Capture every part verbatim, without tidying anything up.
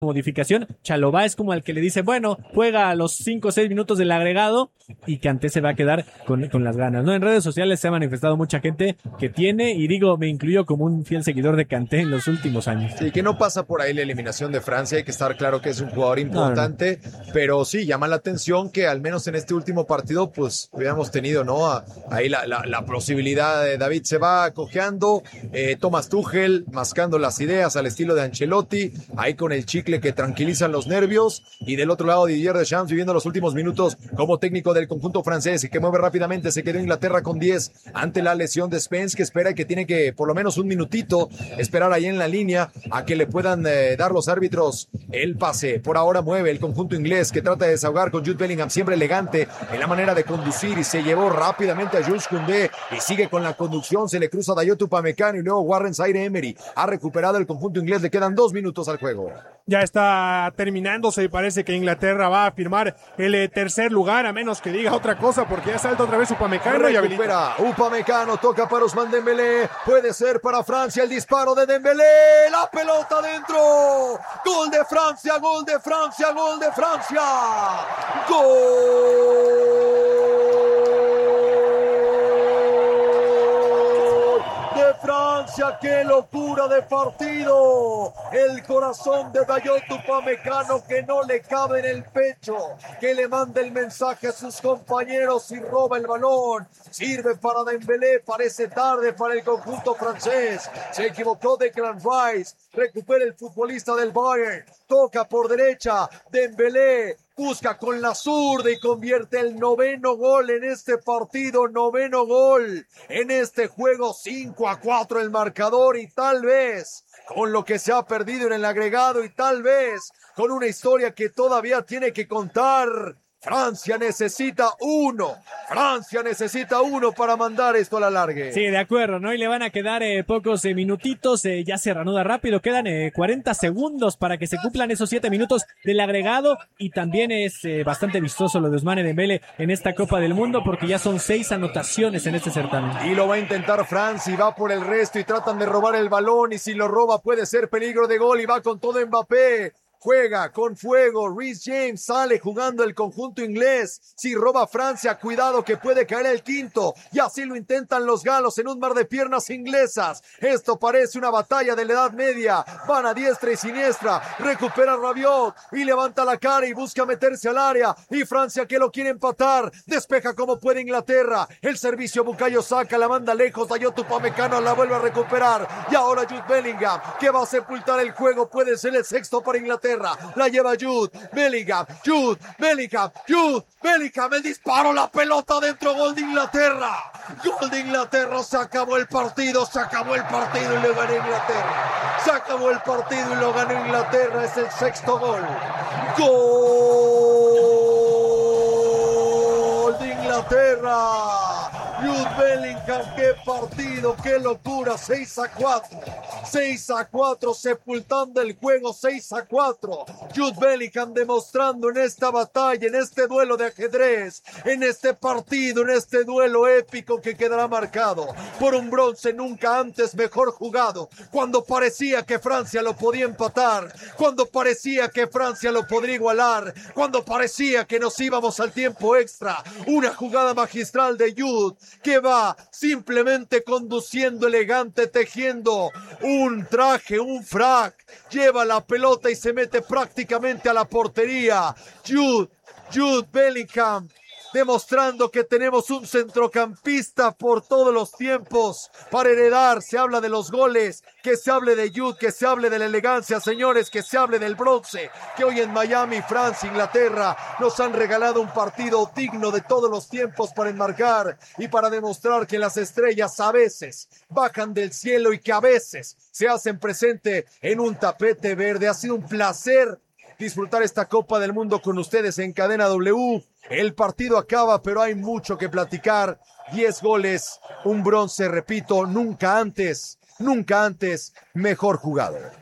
modificación. Chalobah es como el que le dice, bueno, juega a los cinco o seis minutos del agregado y Kanté se va a quedar con, con las ganas, ¿no? En redes sociales se ha manifestado mucha gente que tiene, y digo, me incluyo como un fiel seguidor de Kanté en los últimos años. Sí, que no pasa por ahí la eliminación de Francia, hay que estar claro que es un jugador importante, no, no. pero sí, llama la atención que al menos en este último partido, pues, hubiéramos tenido, ¿no? A, ahí la, la, la posibilidad de David se va cojeando, eh, Thomas Tuchel mascando las ideas al estilo de Ancelotti, ahí con el chicle que tranquilizan los nervios, y del otro lado Didier Deschamps viviendo los últimos minutos como técnico del conjunto francés y que mueve rápidamente. Se quedó Inglaterra con diez ante la lesión de Spence, que espera y que tiene que por lo menos un minutito esperar ahí en la línea a que le puedan eh, dar los árbitros el pase. Por ahora mueve el conjunto inglés, que trata de desahogar con Jude Bellingham, siempre elegante en la manera de conducir, y se llevó rápidamente a Jules Koundé y sigue con la conducción. Se le cruza Dayot Upamecano y luego Warren Zaïre-Emery. Ha recuperado el conjunto inglés, le quedan dos minutos al juego. Ya está terminándose y parece que Inglaterra va a firmar el eh, tercer lugar, a menos que diga otra cosa, porque ya salta otra vez Upamecano y recupera Upamecano, toca para Ousmane Dembélé, puede ser para Francia el disparo de Dembélé, la pelota dentro, gol de Francia, gol de Francia, gol de Francia, gol de Francia, qué locura de partido, el corazón de Dayot Upamecano que no le cabe en el pecho, que le manda el mensaje a sus compañeros y roba el balón, sirve para Dembélé, parece tarde para el conjunto francés, se equivocó Declan Rice, recupera el futbolista del Bayern, toca por derecha, Dembélé busca con la zurda y convierte el noveno gol en este partido, noveno gol en este juego, cinco a cuatro el marcador, y tal vez con lo que se ha perdido en el agregado y tal vez con una historia que todavía tiene que contar. Francia necesita uno, Francia necesita uno para mandar esto a la largue. Sí, de acuerdo, ¿no? Y le van a quedar eh, pocos eh, minutitos, eh, ya se reanuda rápido, quedan eh, cuarenta segundos para que se cumplan esos siete minutos del agregado, y también es eh, bastante vistoso lo de Ousmane Dembélé en esta Copa del Mundo, porque ya son seis anotaciones en este certamen. Y lo va a intentar Francia, y va por el resto, y tratan de robar el balón, y si lo roba puede ser peligro de gol, y va con todo Mbappé. Juega con fuego, Reece James sale jugando el conjunto inglés, si roba Francia, cuidado que puede caer el quinto, y así lo intentan los galos en un mar de piernas inglesas. Esto parece una batalla de la Edad Media, van a diestra y siniestra, recupera Rabiot y levanta la cara y busca meterse al área, y Francia que lo quiere empatar, despeja como puede Inglaterra, el servicio Bukayo Saka la manda lejos, Dayot Upamecano la vuelve a recuperar, y ahora Jude Bellingham que va a sepultar el juego, puede ser el sexto para Inglaterra. La lleva Jude Bellingham, Jude Bellingham, Jude Bellingham, el disparo, la pelota dentro, gol de Inglaterra, gol de Inglaterra, se acabó el partido, se acabó el partido y lo ganó Inglaterra, se acabó el partido y lo ganó Inglaterra, es el sexto gol, gol de Inglaterra, Jude Bellingham, qué partido, qué locura, seis a cuatro, seis a cuatro, sepultando el juego, seis a cuatro, Jude Bellingham demostrando en esta batalla, en este duelo de ajedrez, en este partido, en este duelo épico que quedará marcado por un bronce nunca antes mejor jugado, cuando parecía que Francia lo podía empatar, cuando parecía que Francia lo podría igualar, cuando parecía que nos íbamos al tiempo extra, una jugada magistral de Jude, que va simplemente conduciendo elegante, tejiendo un traje, un frac, lleva la pelota y se mete prácticamente a la portería. Jude, Jude Bellingham, demostrando que tenemos un centrocampista por todos los tiempos para heredar. Se habla de los goles, que se hable de Jude, que se hable de la elegancia, señores, que se hable del bronce, que hoy en Miami, Francia, Inglaterra nos han regalado un partido digno de todos los tiempos para enmarcar y para demostrar que las estrellas a veces bajan del cielo y que a veces se hacen presente en un tapete verde. Ha sido un placer disfrutar esta Copa del Mundo con ustedes en Cadena W. El partido acaba, pero hay mucho que platicar. diez goles, un bronce, repito, nunca antes, nunca antes mejor jugado.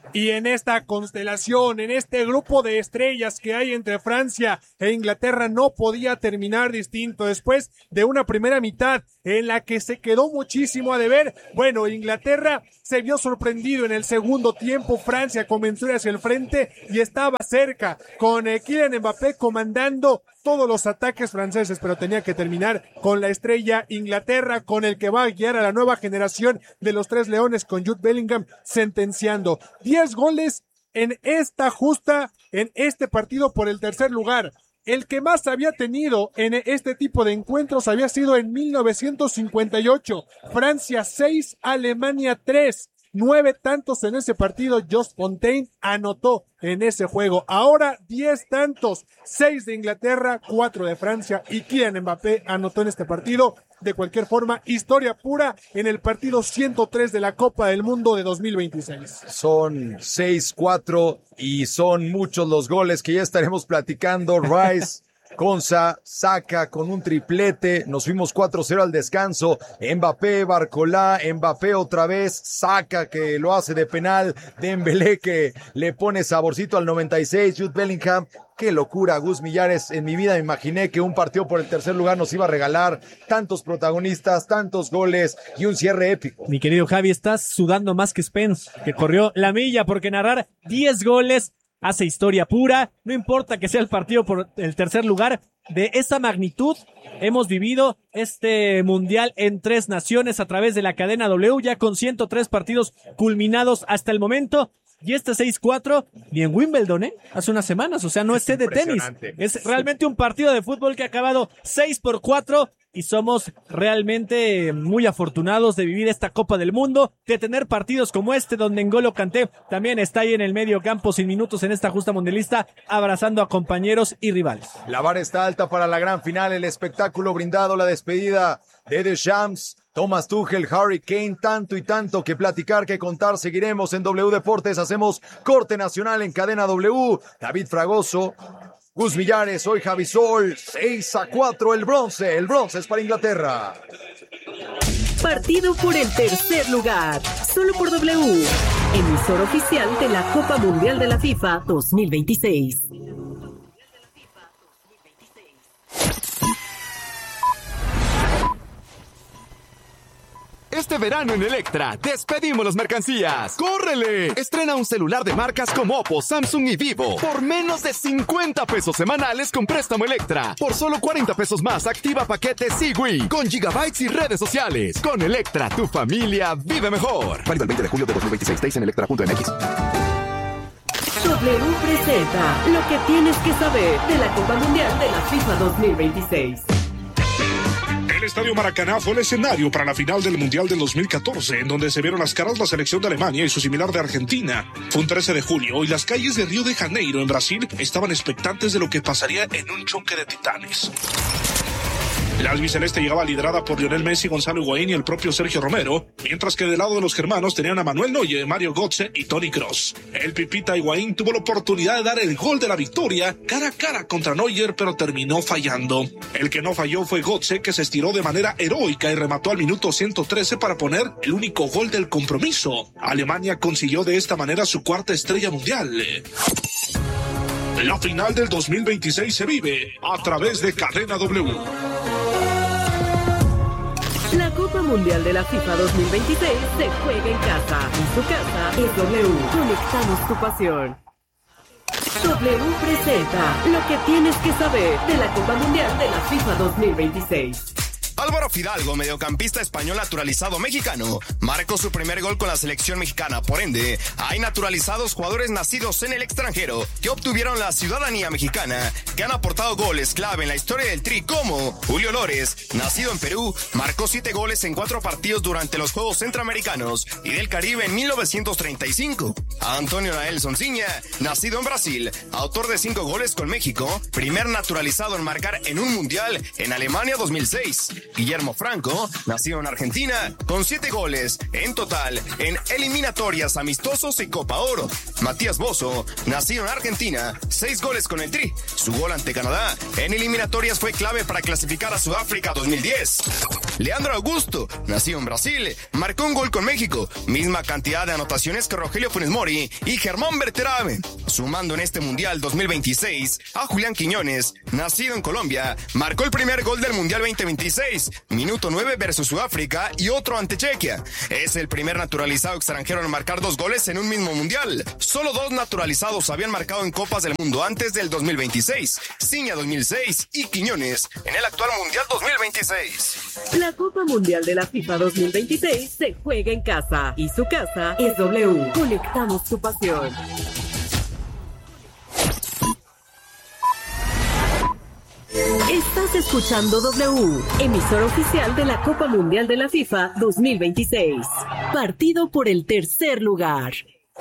Y en esta constelación, en este grupo de estrellas que hay entre Francia e Inglaterra, no podía terminar distinto. Después de una primera mitad en la que se quedó muchísimo a deber, bueno, Inglaterra se vio sorprendido en el segundo tiempo. Francia comenzó a ir hacia el frente y estaba cerca, con eh, Kylian Mbappé comandando todos los ataques franceses, pero tenía que terminar con la estrella Inglaterra, con el que va a guiar a la nueva generación de los Tres Leones, con Jude Bellingham sentenciando diez goles en esta justa, en este partido por el tercer lugar. El que más había tenido en este tipo de encuentros había sido en mil novecientos cincuenta y ocho. Francia seis, Alemania tres. Nueve tantos en ese partido. Just Fontaine anotó en ese juego. Ahora diez tantos, seis de Inglaterra, cuatro de Francia, y Kylian Mbappé anotó en este partido. De cualquier forma, historia pura en el partido ciento tres de la Copa del Mundo de dos mil veintiséis. Son seis cuatro y son muchos los goles que ya estaremos platicando. Rice, Konsa, Saka con un triplete, nos fuimos cuatro cero al descanso. Mbappé, Barcola, Mbappé otra vez, Saka que lo hace de penal, Dembélé que le pone saborcito al noventa y seis, Jude Bellingham. Qué locura, Gus Millares. En mi vida me imaginé que un partido por el tercer lugar nos iba a regalar tantos protagonistas, tantos goles y un cierre épico. Mi querido Javi, estás sudando más que Spence, que corrió la milla, porque narrar diez goles hace historia pura. No importa que sea el partido por el tercer lugar, de esa magnitud hemos vivido este mundial en tres naciones a través de la cadena W, ya con ciento tres partidos culminados hasta el momento. Y este seis cuatro, ni en Wimbledon, ¿eh? Hace unas semanas, o sea, no es de tenis. Es realmente un partido de fútbol que ha acabado seis por cuatro y somos realmente muy afortunados de vivir esta Copa del Mundo, de tener partidos como este donde N'Golo Kanté también está ahí en el medio campo sin minutos en esta justa mundialista, abrazando a compañeros y rivales. La vara está alta para la gran final, el espectáculo brindado, la despedida de Deschamps, Thomas Tuchel, Harry Kane, tanto y tanto que platicar, que contar. Seguiremos en W Deportes, hacemos corte nacional en cadena W. David Fragoso, Gus Millares, soy Javi Sol. seis a cuatro el bronce, el bronce es para Inglaterra. Partido por el tercer lugar, solo por W, emisor oficial de la Copa Mundial de la FIFA dos mil veintiséis. Este verano en Electra, despedimos las mercancías. ¡Córrele! Estrena un celular de marcas como Oppo, Samsung y Vivo por menos de cincuenta pesos semanales con préstamo Electra. Por solo cuarenta pesos más, activa paquete Sigui con gigabytes y redes sociales. Con Electra, tu familia vive mejor. Válido el veinte de julio de dos mil veintiséis. Seis en electra punto m x. W presenta lo que tienes que saber de la Copa Mundial de la FIFA dos mil veintiséis. El Estadio Maracaná fue el escenario para la final del Mundial del dos mil catorce, en donde se vieron las caras la selección de Alemania y su similar de Argentina. Fue un trece de julio y las calles de Río de Janeiro, en Brasil, estaban expectantes de lo que pasaría en un choque de titanes. La albiceleste llegaba liderada por Lionel Messi, Gonzalo Higuaín y el propio Sergio Romero, mientras que del lado de los germanos tenían a Manuel Neuer, Mario Götze y Toni Kroos. El Pipita Higuaín tuvo la oportunidad de dar el gol de la victoria cara a cara contra Neuer, pero terminó fallando. El que no falló fue Götze, que se estiró de manera heroica y remató al minuto ciento trece para poner el único gol del compromiso. Alemania consiguió de esta manera su cuarta estrella mundial. La final del dos mil veintiséis se vive a través de Cadena W. La Copa Mundial de la FIFA dos mil veintiséis se juega en casa. En su casa es W. Conectamos tu pasión. W presenta lo que tienes que saber de la Copa Mundial de la FIFA dos mil veintiséis. Álvaro Fidalgo, mediocampista español naturalizado mexicano, marcó su primer gol con la selección mexicana. Por ende, hay naturalizados jugadores nacidos en el extranjero que obtuvieron la ciudadanía mexicana, que han aportado goles clave en la historia del Tri, como Julio Lores, nacido en Perú, marcó siete goles en cuatro partidos durante los Juegos Centroamericanos y del Caribe en mil novecientos treinta y cinco. Antonio Nael Sonsiña, nacido en Brasil, autor de cinco goles con México, primer naturalizado en marcar en un mundial en Alemania dos mil seis. Guillermo Franco, nacido en Argentina, con siete goles en total en eliminatorias, amistosos y Copa Oro. Matías Bozo, nacido en Argentina, seis goles con el Tri. Su gol ante Canadá en eliminatorias fue clave para clasificar a Sudáfrica dos mil diez. Leandro Augusto, nacido en Brasil, marcó un gol con México, misma cantidad de anotaciones que Rogelio Funes Mori y Germán Berterame, sumando en este Mundial dos mil veintiséis a Julián Quiñones, nacido en Colombia, marcó el primer gol del Mundial veinte veintiséis, minuto nueve versus Sudáfrica y otro ante Chequia. Es el primer naturalizado extranjero en marcar dos goles en un mismo Mundial. Solo dos naturalizados habían marcado en Copas del Mundo antes del dos mil veintiséis, Ciña dos mil seis y Quiñones en el actual Mundial dos mil veintiséis. La Copa Mundial de la FIFA dos mil veintiséis se juega en casa y su casa es W. Conectamos tu pasión. Estás escuchando W, emisora oficial de la Copa Mundial de la FIFA dos mil veintiséis. Partido por el tercer lugar.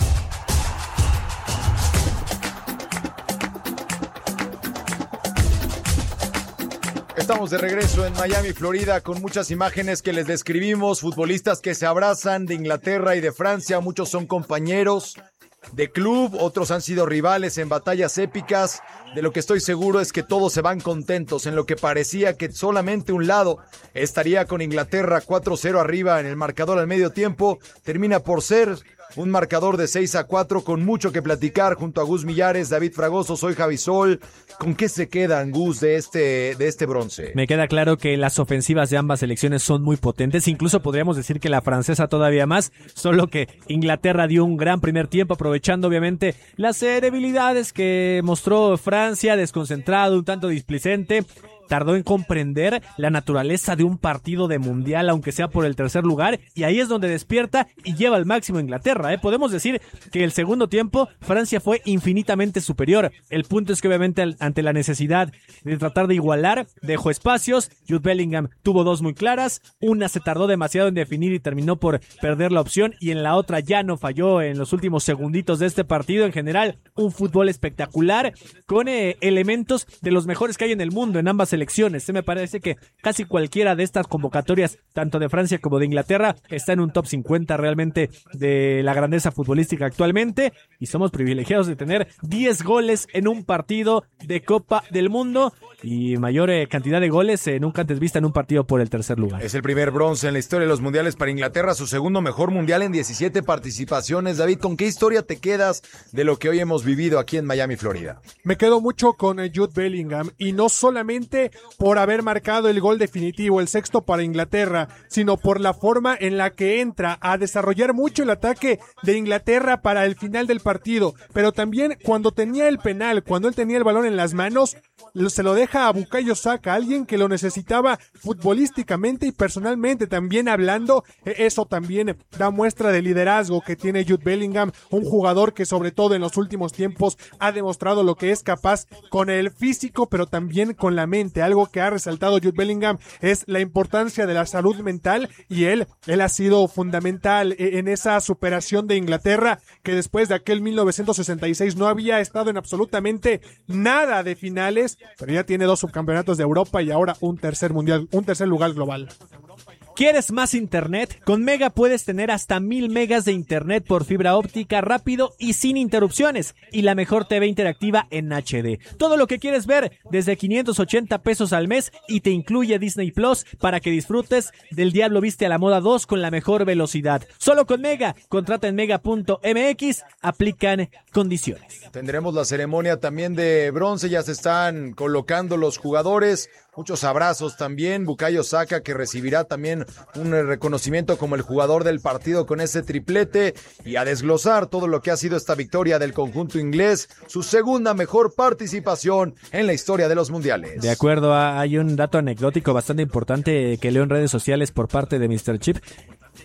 Estamos de regreso en Miami, Florida, con muchas imágenes que les describimos, futbolistas que se abrazan de Inglaterra y de Francia, muchos son compañeros de club, otros han sido rivales en batallas épicas. De lo que estoy seguro es que todos se van contentos, en lo que parecía que solamente un lado estaría con Inglaterra cuatro cero arriba en el marcador al medio tiempo, termina por ser un marcador de seis a cuatro con mucho que platicar junto a Gus Millares, David Fragoso, soy Javi Sol. ¿Con qué se quedan, Gus, de este, de este bronce? Me queda claro que las ofensivas de ambas selecciones son muy potentes, incluso podríamos decir que la francesa todavía más, solo que Inglaterra dio un gran primer tiempo, aprovechando obviamente las eh, debilidades que mostró Francia, desconcentrado, un tanto displicente. Tardó en comprender la naturaleza de un partido de mundial, aunque sea por el tercer lugar, y ahí es donde despierta y lleva al máximo a Inglaterra, ¿eh? Podemos decir que el segundo tiempo Francia fue infinitamente superior. El punto es que obviamente ante la necesidad de tratar de igualar, dejó espacios. Jude Bellingham tuvo dos muy claras, una se tardó demasiado en definir y terminó por perder la opción, y en la otra ya no falló en los últimos segunditos de este partido. En general, un fútbol espectacular, con eh, elementos de los mejores que hay en el mundo en ambas elecciones. Se me parece que casi cualquiera de estas convocatorias, tanto de Francia como de Inglaterra, está en un top cincuenta realmente de la grandeza futbolística actualmente, y somos privilegiados de tener diez goles en un partido de Copa del Mundo y mayor eh, cantidad de goles eh, nunca antes vista en un partido por el tercer lugar. Es el primer bronce en la historia de los mundiales para Inglaterra, su segundo mejor mundial en diecisiete participaciones. David, ¿con qué historia te quedas de lo que hoy hemos vivido aquí en Miami, Florida? Me quedo mucho con Jude Bellingham, y no solamente por haber marcado el gol definitivo, el sexto para Inglaterra, sino por la forma en la que entra a desarrollar mucho el ataque de Inglaterra para el final del partido, pero también cuando tenía el penal, cuando él tenía el balón en las manos, se lo deja a Bukayo Saka, alguien que lo necesitaba futbolísticamente y personalmente también hablando. Eso también da muestra de liderazgo que tiene Jude Bellingham, un jugador que sobre todo en los últimos tiempos ha demostrado lo que es capaz con el físico, pero también con la mente. Algo que ha resaltado Jude Bellingham es la importancia de la salud mental, y él, él ha sido fundamental en esa superación de Inglaterra, que después de aquel mil novecientos sesenta y seis no había estado en absolutamente nada de finales, pero ya tiene dos subcampeonatos de Europa y ahora un tercer mundial, un tercer lugar global. ¿Quieres más internet? Con Mega puedes tener hasta mil megas de internet por fibra óptica rápido y sin interrupciones, y la mejor T V interactiva en H D. Todo lo que quieres ver desde quinientos ochenta pesos al mes, y te incluye Disney Plus para que disfrutes del Diablo Viste a la Moda dos con la mejor velocidad. Solo con Mega. Contrata en mega punto m x. Aplican condiciones. Tendremos la ceremonia también de bronce, ya se están colocando los jugadores. Muchos abrazos también. Bukayo Saka, que recibirá también un reconocimiento como el jugador del partido con ese triplete, y a desglosar todo lo que ha sido esta victoria del conjunto inglés, su segunda mejor participación en la historia de los mundiales. De acuerdo, hay un dato anecdótico bastante importante que leo en redes sociales por parte de míster Chip.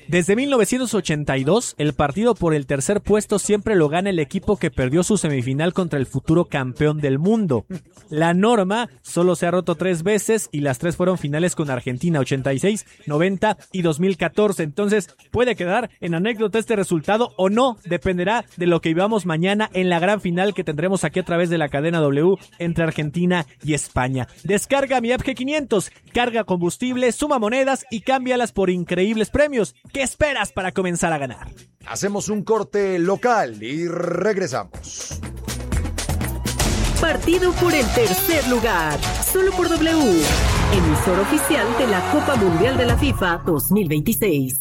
Desde mil novecientos ochenta y dos, el partido por el tercer puesto siempre lo gana el equipo que perdió su semifinal contra el futuro campeón del mundo. La norma solo se ha roto tres veces y las tres fueron finales con Argentina, ochenta y seis, noventa y dos mil catorce. Entonces puede quedar en anécdota este resultado o no, dependerá de lo que vivamos mañana en la gran final que tendremos aquí a través de la cadena W entre Argentina y España. Descarga mi app G quinientos, carga combustible, suma monedas y cámbialas por increíbles premios. ¿Qué esperas para comenzar a ganar? Hacemos un corte local y regresamos. Partido por el tercer lugar, solo por W, emisor oficial de la Copa Mundial de la FIFA dos mil veintiséis.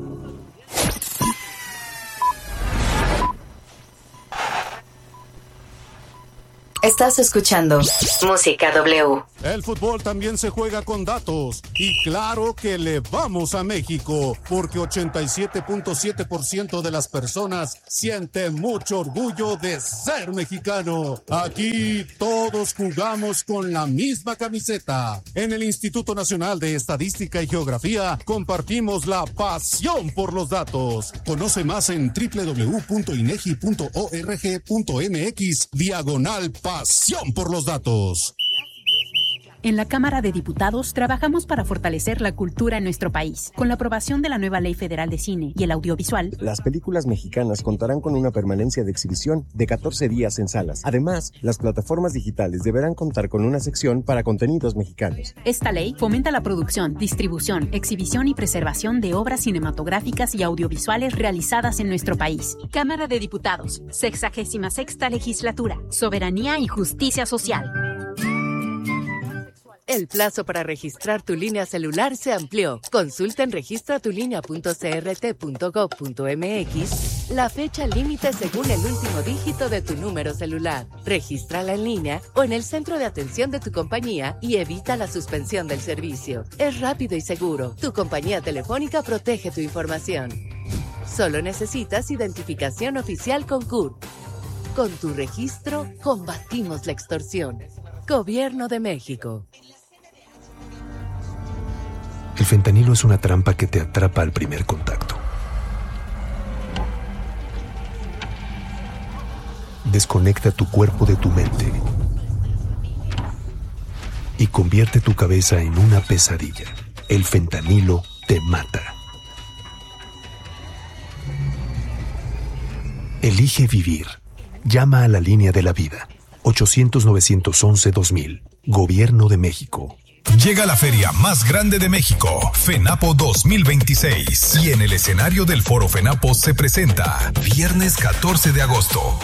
Estás escuchando Música W. El fútbol también se juega con datos. Y claro que le vamos a México, porque ochenta y siete punto siete por ciento de las personas siente mucho orgullo de ser mexicano. Aquí todos jugamos con la misma camiseta. En el Instituto Nacional de Estadística y Geografía compartimos la pasión por los datos. Conoce más en doble u doble u doble u punto inegi punto org punto mx diagonal pasión por los datos. En la Cámara de Diputados trabajamos para fortalecer la cultura en nuestro país. Con la aprobación de la nueva Ley Federal de Cine y el Audiovisual, las películas mexicanas contarán con una permanencia de exhibición de catorce días en salas. Además, las plataformas digitales deberán contar con una sección para contenidos mexicanos. Esta ley fomenta la producción, distribución, exhibición y preservación de obras cinematográficas y audiovisuales realizadas en nuestro país. Cámara de Diputados, sexagésima sexta legislatura, soberanía y justicia social. El plazo para registrar tu línea celular se amplió. Consulta en registra tu línea punto c r t punto gov punto m x la fecha límite según el último dígito de tu número celular. Regístrala en línea o en el centro de atención de tu compañía y evita la suspensión del servicio. Es rápido y seguro. Tu compañía telefónica protege tu información. Solo necesitas identificación oficial con C U R. Con tu registro, combatimos la extorsión. Gobierno de México. El fentanilo es una trampa que te atrapa al primer contacto. Desconecta tu cuerpo de tu mente y convierte tu cabeza en una pesadilla. El fentanilo te mata. Elige vivir. Llama a la línea de la vida. ochocientos, novecientos once, dos mil. Gobierno de México. Llega la feria más grande de México, FENAPO dos mil veintiséis. Y en el escenario del Foro FENAPO se presenta viernes catorce de agosto,